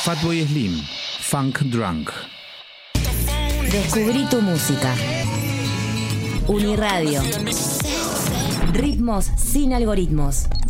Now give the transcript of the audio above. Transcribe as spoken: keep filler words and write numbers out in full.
Fatboy Slim, Funk Drunk. Descubrí tu música. Uniradio. Ritmos sin algoritmos.